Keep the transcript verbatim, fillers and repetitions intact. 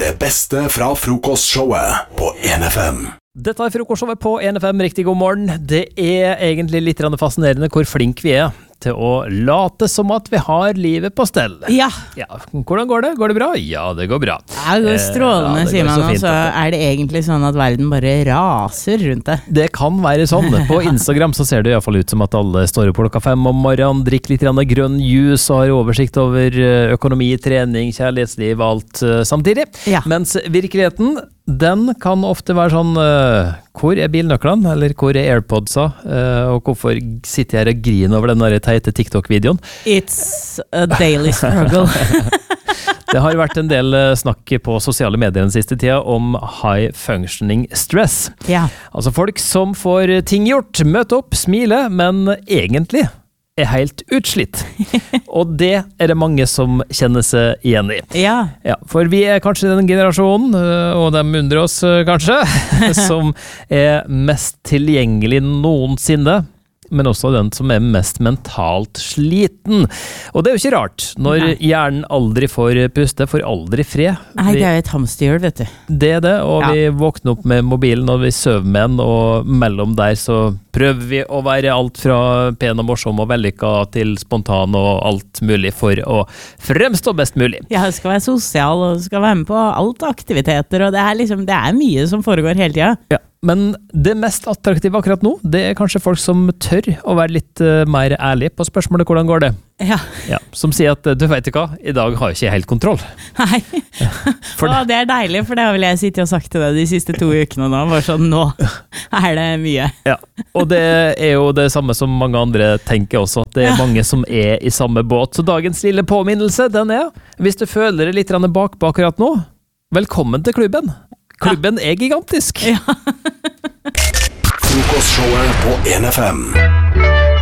Det beste fra frokostshowet på en F M. Dette er frokostshowet på en F M. Riktig god morgen. Det er egentlig litt fascinerende hvor flink vi er til å late som at vi har livet på stell. Ja. Ja. Hvordan går det? Går det bra? Ja, det går bra. Ja, det går strålende, Eh, ja, det sier går man, så og fint, så dette. er det egentlig sånn at verden bare raser rundt det. Det kan være sånn. På Instagram så ser det i hvert fall ut som at alle står opp klokka fem om morgenen, drikker litt grann grønn juice og har oversikt over økonomi, trening, kjærlighetsliv, alt eh, samtidig. Ja. Mens virkeligheten, den kan ofte være sånn eh, hvor er bilnøklene, eller hvor er AirPodsa, eh, og hvorfor sitter jeg her og griner over den der teite TikTok-videoen? It's a daily struggle. Det har vært en del eh, snakk på sosiale medier den siste tida om high functioning stress. Ja. Altså folk som får ting gjort, møte opp, smile, men egentlig er helt utslitt. Og det er det mange som kjenner seg igjen i. Ja. Ja, for vi er kanskje den generasjonen, øh, og de undrer oss øh, kanskje, som er mest tilgjengelig noensinne, men også den som er mest mentalt sliten. Og det er jo ikke rart, når Nei. hjernen aldri får puste, får aldri fred. Nei, Vi- det er jo et hamsterhjul, vet du. det er det, og Ja. vi våkner opp med mobilen og vi søver med den, og mellom der så prøver vi å være alt fra pen og morsom og vellykka til spontan og alt mulig for å fremstå best mulig. Ja, det skal være sosial, og skal være med på alt aktiviteter, og det er liksom, det er mye som foregår hele tida. Ja. Men det mest attraktive akkurat nå, det er kanskje folk som tør å være litt uh, mer ærlig på spørsmålet hvordan går det. Ja. Ja, som sier at du vet ikke hva, i dag har jeg ikke helt kontroll. Nei. For Å, det er deilig, for det har vel jeg sittet og sagt til deg de siste to ukene nå, bare sånn, nå er det mye. Ja, og det er jo det samme som mange andre tenker også, at det er mange som er i samme båt. Så dagens lille påminnelse, den er, hvis du føler deg litt bakpå akkurat nå, velkommen til klubben. Klubben er gigantisk. Ja. Frokostshowet på en F M.